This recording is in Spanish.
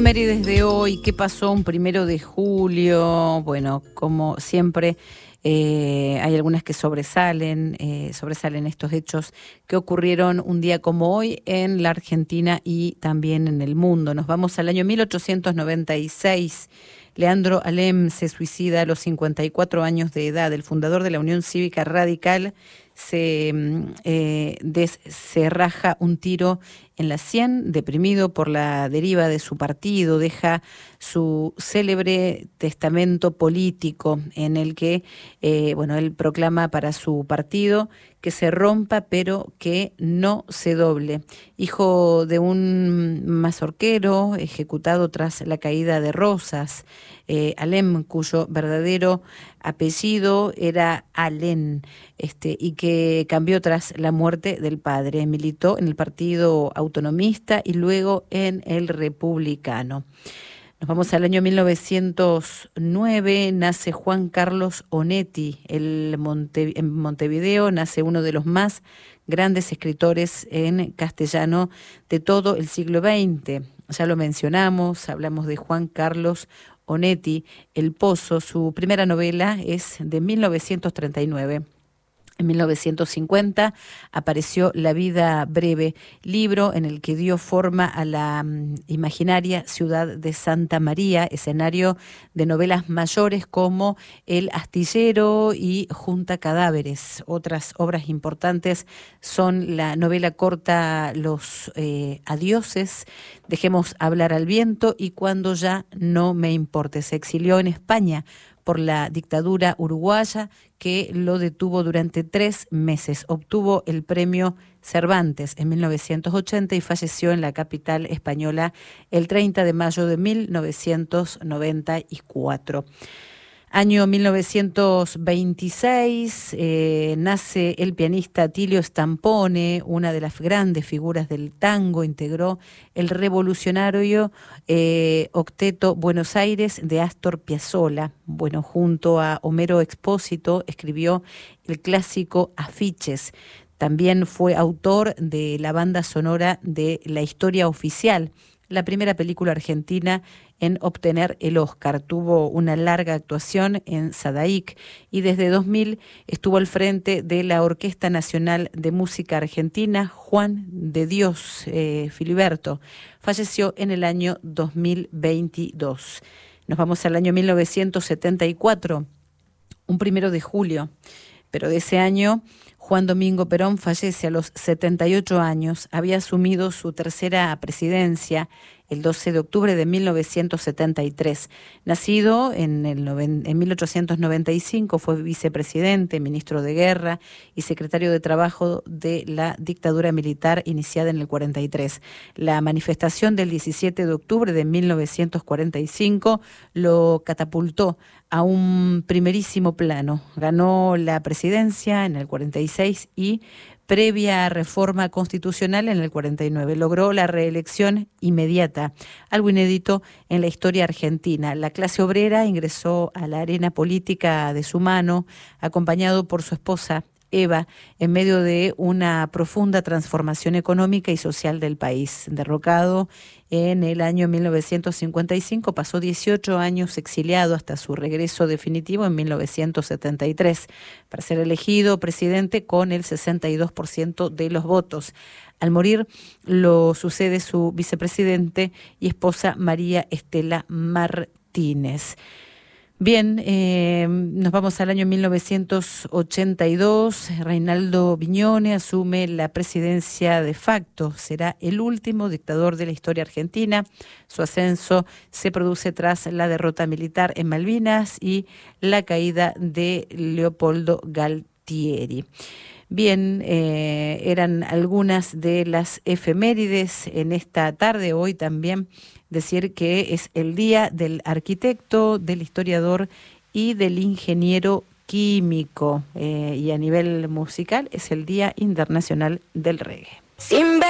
efemérides de hoy, ¿qué pasó un 1 de julio? Bueno, como siempre, hay algunas que sobresalen estos hechos que ocurrieron un día como hoy en la Argentina y también en el mundo. Nos vamos al año 1896. Leandro Alem se suicida a los 54 años de edad. El fundador de la Unión Cívica Radical se raja un tiro en la sien, deprimido por la deriva de su partido. Deja su célebre testamento político en el que él proclama para su partido que se rompa pero que no se doble. Hijo de un mazorquero ejecutado tras la caída de Rosas, Alem, cuyo verdadero apellido era Alén, y que cambió tras la muerte del padre. Militó en el Partido Autonomista y luego en el Republicano. Nos vamos al año 1909, nace Juan Carlos Onetti. En Montevideo nace uno de los más grandes escritores en castellano de todo el siglo XX. Ya lo mencionamos, hablamos de Juan Carlos Onetti, El Pozo. Su primera novela es de 1939. En 1950 apareció La vida breve, libro en el que dio forma a la imaginaria ciudad de Santa María, escenario de novelas mayores como El astillero y Junta cadáveres. Otras obras importantes son la novela corta Los adioses, Dejemos hablar al viento y Cuando ya no me importe. Se exilió en España por la dictadura uruguaya, que lo detuvo durante 3 meses. Obtuvo el premio Cervantes en 1980 y falleció en la capital española el 30 de mayo de 1994. Año 1926, nace el pianista Tilio Stampone, una de las grandes figuras del tango. Integró el revolucionario Octeto Buenos Aires de Astor Piazzolla. Bueno, junto a Homero Expósito escribió el clásico Afiches. También fue autor de la banda sonora de La historia oficial, la primera película argentina en obtener el Oscar. Tuvo una larga actuación en Sadaic y desde 2000 estuvo al frente de la Orquesta Nacional de Música Argentina, Juan de Dios Filiberto. Falleció en el año 2022. Nos vamos al año 1974, un 1 de julio, pero de ese año Juan Domingo Perón fallece a los 78 años. Había asumido su tercera presidencia el 12 de octubre de 1973. Nacido en 1895, fue vicepresidente, ministro de Guerra y secretario de Trabajo de la dictadura militar iniciada en el 43. La manifestación del 17 de octubre de 1945 lo catapultó a un primerísimo plano. Ganó la presidencia en el 46 y, previa reforma constitucional, en el 49. Logró la reelección inmediata, algo inédito en la historia argentina. La clase obrera ingresó a la arena política de su mano, acompañado por su esposa Eva, en medio de una profunda transformación económica y social del país. Derrocado en el año 1955, pasó 18 años exiliado hasta su regreso definitivo en 1973, para ser elegido presidente con el 62% de los votos. Al morir lo sucede su vicepresidente y esposa María Estela Martínez. Bien, nos vamos al año 1982. Reinaldo Viñone asume la presidencia de facto. Será el último dictador de la historia argentina. Su ascenso se produce tras la derrota militar en Malvinas y la caída de Leopoldo Galtieri. Bien, eran algunas de las efemérides en esta tarde. Hoy también decir que es el Día del Arquitecto, del Historiador y del Ingeniero Químico. Y a nivel musical es el Día Internacional del Reggae.